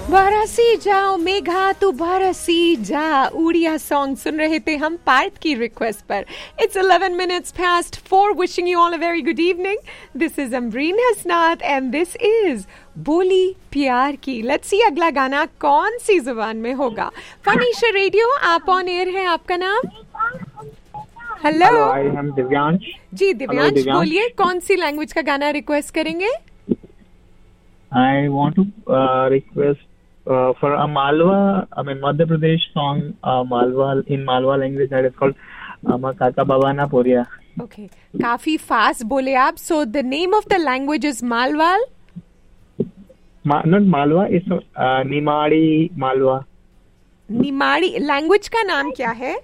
बरसी जाओ मेघा तू बरसी जा, उड़िया सॉन्ग सुन रहे थे हम पार्थ की रिक्वेस्ट पर. It's 11 minutes past 4, wishing you all a very good evening. This is Ambreen Hasnaat and this is बोली प्यार की. Let's see अगला गाना कौन सी जुबान में होगा. फनीशा रेडियो, आप ऑन एयर हैं. आपका नाम? Hello, I am Divyansh. जी दिव्यांश बोलिए, कौन सी लैंग्वेज का गाना रिक्वेस्ट करेंगे? I want to request for a Madhya Pradesh song, Malwa language that is called Ama Kaka Baba Na Poriya. Okay, काफी फास्ट बोले आप. So the name of the language is Malwal. Not Malwa, it's Nimadi Malwa. Nimadi language का नाम क्या है?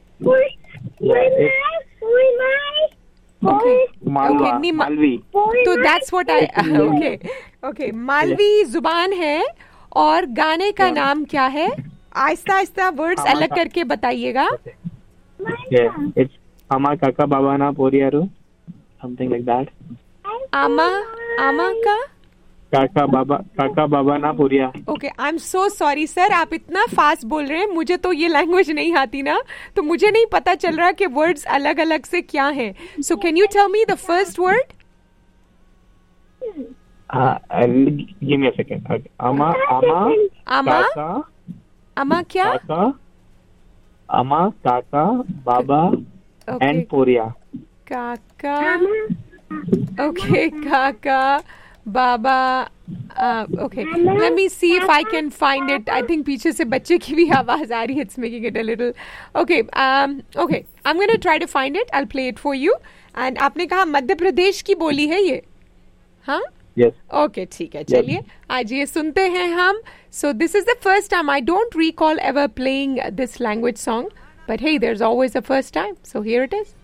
Malwa, Malvi. तो that's what I okay Malvi जुबान है. और गाने का नाम क्या है? आहिस्ता आहिस्ता वर्ड्स अलग करके बताइएगा. It's Ama Kaka Baba Na Poriya, something like that. आमा का Kaka Baba Na Poriya. Okay, I am so sorry sir, आप इतना फास्ट बोल रहे हैं, मुझे तो ये लैंग्वेज नहीं आती ना, तो मुझे नहीं पता चल रहा कि वर्ड्स अलग अलग से क्या हैं. So can you tell me the first word? Give me a second. Okay. Ama Kaka, अमा क्या? Kaka, Ama Kaka Baba and Poriya. काका, ओके काका बाबा. Okay, let me see if I can find it. I think पीछे से बच्चे की भी आवाज आ रही है. It's making it a little. Okay, okay. I'm going to try to find it. I'll play it for you. And आपने कहा मध्य प्रदेश की बोली है ये, हाँ? Yes. Okay, ठीक है. चलिए आज ये सुनते हैं हम. So this is the first time. I don't recall ever playing this language song. But hey, there's always a first time. So here it is.